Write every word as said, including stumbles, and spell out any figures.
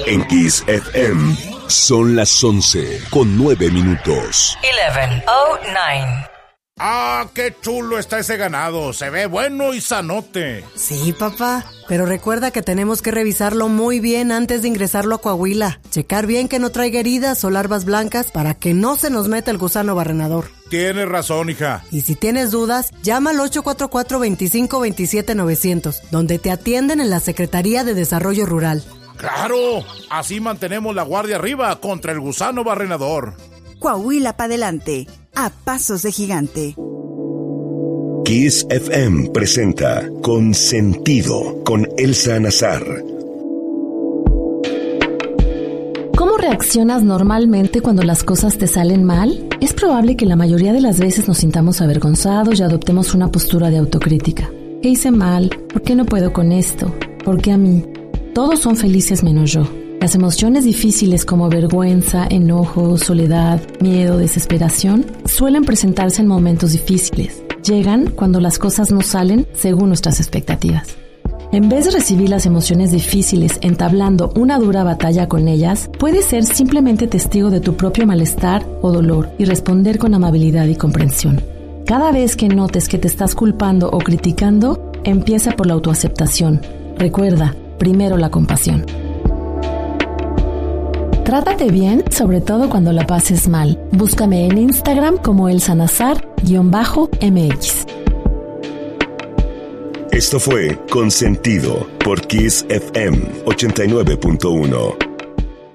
En Kiss F M son las once con nueve minutos. once oh nine. ¡Ah, qué chulo está ese ganado! Se ve bueno y sanote. Sí, papá, pero recuerda que tenemos que revisarlo muy bien antes de ingresarlo a Coahuila. Checar bien que no traiga heridas o larvas blancas para que no se nos meta el gusano barrenador. Tienes razón, hija. Y si tienes dudas, llama al ocho cuatro cuatro, veinticinco veintisiete novecientos, donde te atienden en la Secretaría de Desarrollo Rural. ¡Claro! Así mantenemos la guardia arriba contra el gusano barrenador. Coahuila pa' adelante, a pasos de gigante. Kiss F M presenta Consentido con Elsa Nazar. ¿Cómo reaccionas normalmente cuando las cosas te salen mal? Es probable que la mayoría de las veces nos sintamos avergonzados y adoptemos una postura de autocrítica. ¿Qué hice mal? ¿Por qué no puedo con esto? ¿Por qué a mí? Todos son felices menos yo. Las emociones difíciles como vergüenza, enojo, soledad, miedo, desesperación suelen presentarse en momentos difíciles. Llegan cuando las cosas no salen según nuestras expectativas. En vez de recibir las emociones difíciles entablando una dura batalla con ellas, puedes ser simplemente testigo de tu propio malestar o dolor y responder con amabilidad y comprensión. Cada vez que notes que te estás culpando o criticando, empieza por la autoaceptación. Recuerda, primero la compasión. Trátate bien, sobre todo cuando la pases mal. Búscame en Instagram como Elsa Nazar-M X. Esto fue Consentido por Kiss F M ochenta y nueve punto uno.